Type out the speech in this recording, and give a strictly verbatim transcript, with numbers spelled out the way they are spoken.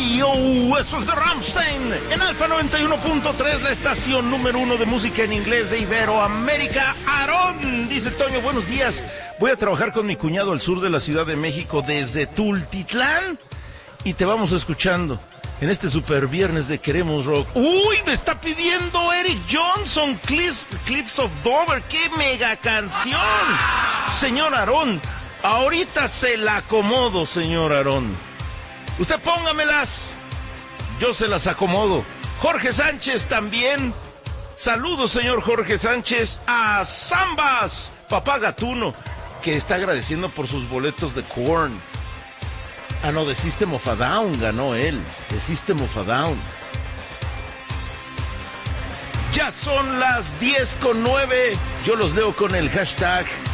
Radio. Eso es de Rammstein. En Alfa noventa y uno punto tres, la estación número uno de música en inglés de Iberoamérica. Aarón, dice Toño, buenos días. Voy a trabajar con mi cuñado al sur de la Ciudad de México desde Tultitlán y te vamos escuchando en este super viernes de Queremos Rock. ¡Uy! Me está pidiendo Eric Johnson, Cliffs, Cliffs of Dover. ¡Qué mega canción! Señor Aarón, ahorita se la acomodo, señor Aarón. Usted póngamelas, yo se las acomodo. Jorge Sánchez también. Saludos, señor Jorge Sánchez. A Zambas, papá Gatuno, que está agradeciendo por sus boletos de Korn. Ah, no, de System of a Down ganó él. De System of a Down. Ya son las diez con nueve. Yo los leo con el hashtag